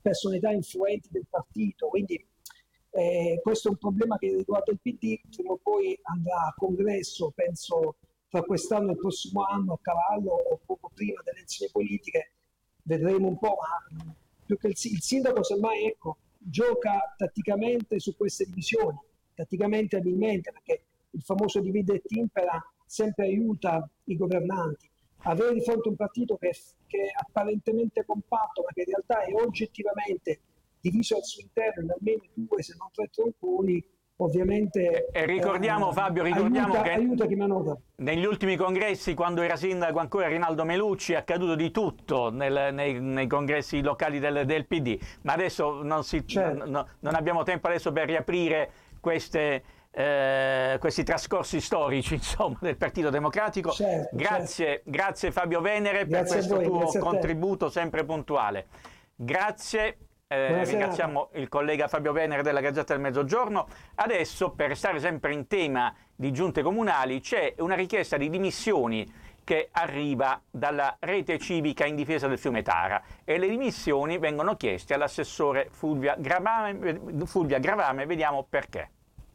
personalità influenti del partito, quindi questo è un problema che riguarda il PD, prima o poi andrà a congresso, penso tra quest'anno e il prossimo anno, a cavallo o poco prima delle elezioni politiche, vedremo un po', ma più che il sindaco semmai ecco, gioca tatticamente su queste divisioni, tatticamente abilmente, perché il famoso divide et impera sempre aiuta i governanti. Avere di fronte un partito che è apparentemente compatto, ma che in realtà è oggettivamente diviso al suo interno in almeno 2 se non 3 tronconi, ovviamente e ricordiamo, Fabio, ricordiamo che aiuta chi manovra. Negli ultimi congressi, quando era sindaco ancora Rinaldo Melucci, è accaduto di tutto nei congressi locali del PD, ma adesso non abbiamo tempo adesso per riaprire questi trascorsi storici, insomma, del Partito Democratico. Grazie Fabio Venere per questo tuo contributo sempre puntuale. Grazie. Ringraziamo il collega Fabio Venere della Gazzetta del Mezzogiorno. Adesso, per restare sempre in tema di giunte comunali, c'è una richiesta di dimissioni che arriva dalla rete civica in difesa del fiume Tara, e le dimissioni vengono chieste all'assessore Fulvia Gravame. Vediamo perché.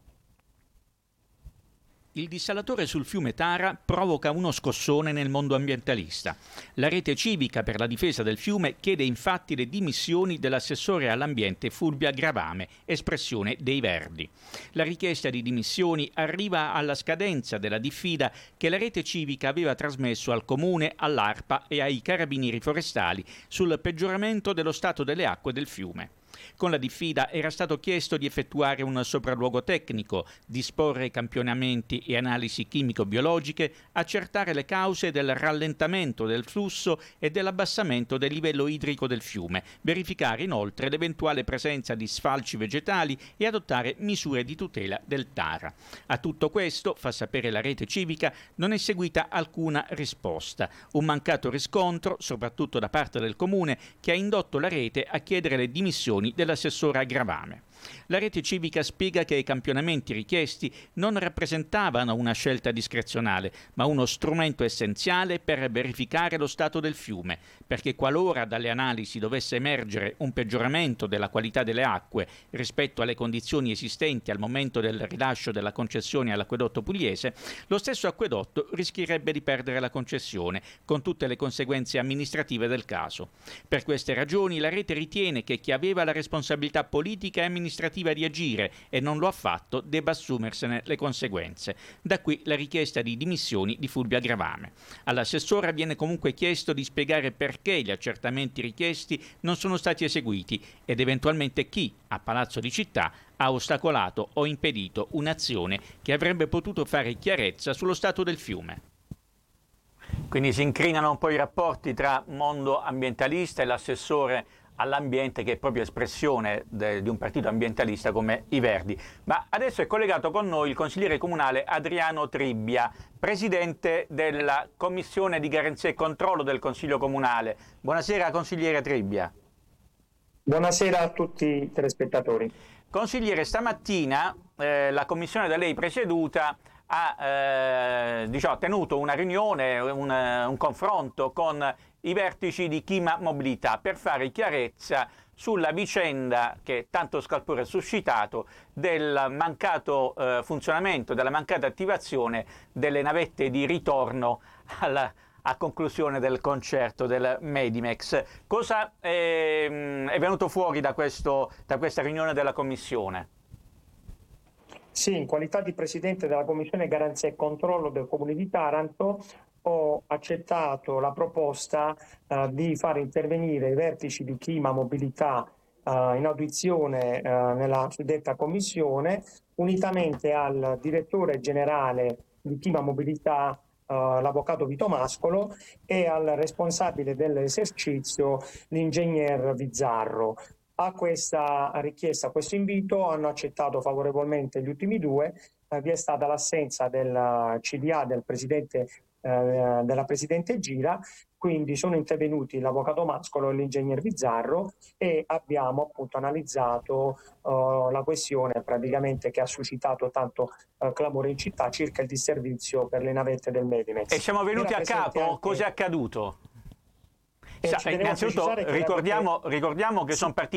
Il dissalatore sul fiume Tara provoca uno scossone nel mondo ambientalista. La rete civica per la difesa del fiume chiede infatti le dimissioni dell'assessore all'ambiente Fulvia Gravame, espressione dei Verdi. La richiesta di dimissioni arriva alla scadenza della diffida che la rete civica aveva trasmesso al Comune, all'ARPA e ai Carabinieri forestali sul peggioramento dello stato delle acque del fiume. Con la diffida era stato chiesto di effettuare un sopralluogo tecnico, disporre campionamenti e analisi chimico-biologiche, accertare le cause del rallentamento del flusso e dell'abbassamento del livello idrico del fiume, verificare inoltre l'eventuale presenza di sfalci vegetali e adottare misure di tutela del Tara. A tutto questo, fa sapere la rete civica, non è seguita alcuna risposta. Un mancato riscontro, soprattutto da parte del Comune, che ha indotto la rete a chiedere le dimissioni dell'assessore Gravame. La rete civica spiega che i campionamenti richiesti non rappresentavano una scelta discrezionale, ma uno strumento essenziale per verificare lo stato del fiume, perché qualora dalle analisi dovesse emergere un peggioramento della qualità delle acque rispetto alle condizioni esistenti al momento del rilascio della concessione all'acquedotto pugliese, lo stesso acquedotto rischierebbe di perdere la concessione, con tutte le conseguenze amministrative del caso. Per queste ragioni la rete ritiene che chi aveva la responsabilità politica e amministrativa di agire e non lo ha fatto debba assumersene le conseguenze. Da qui la richiesta di dimissioni di Fulvia Gravame. All'assessora viene comunque chiesto di spiegare perché gli accertamenti richiesti non sono stati eseguiti ed eventualmente chi, a Palazzo di Città, ha ostacolato o impedito un'azione che avrebbe potuto fare chiarezza sullo stato del fiume. Quindi si incrinano un po' i rapporti tra mondo ambientalista e l'assessore all'ambiente, che è proprio espressione di un partito ambientalista come i Verdi. Ma adesso è collegato con noi il consigliere comunale Adriano Tribbia, presidente della Commissione di Garanzia e Controllo del Consiglio Comunale. Buonasera consigliere Tribbia. Buonasera a tutti i telespettatori. Consigliere, stamattina la commissione da lei presieduta ha tenuto una riunione, un confronto con i vertici di Chima Mobilità per fare chiarezza sulla vicenda che tanto scalpore ha suscitato del mancato funzionamento, della mancata attivazione delle navette di ritorno a conclusione del concerto del Medimex. Cosa è venuto fuori da questa riunione della Commissione? Sì, in qualità di Presidente della Commissione Garanzia e Controllo del Comune di Taranto ho accettato la proposta di far intervenire i vertici di Chima Mobilità in audizione nella suddetta commissione, unitamente al direttore generale di Chima Mobilità, l'avvocato Vito Mascolo, e al responsabile dell'esercizio, l'ingegner Bizzarro. A questa richiesta, a questo invito, hanno accettato favorevolmente gli ultimi due. Vi è stata l'assenza del CDA della Presidente Gira, quindi sono intervenuti l'avvocato Mascolo e l'ingegner Bizzarro e abbiamo appunto analizzato la questione praticamente che ha suscitato tanto clamore in città circa il disservizio per le navette del Medimex. E siamo venuti a capo, cosa è accaduto? Innanzitutto ricordiamo che sono partiti